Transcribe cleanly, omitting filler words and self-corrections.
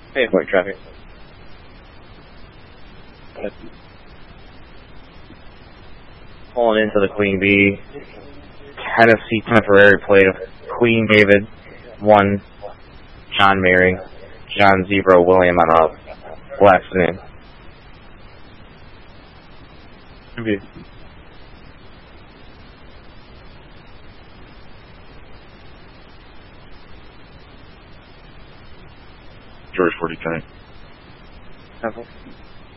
Hey, point traffic. Pulling into the Queen Bee. Tennessee temporary plate of Queen David 1, John Mary, John Zebra, William on a black sedan. George 4010.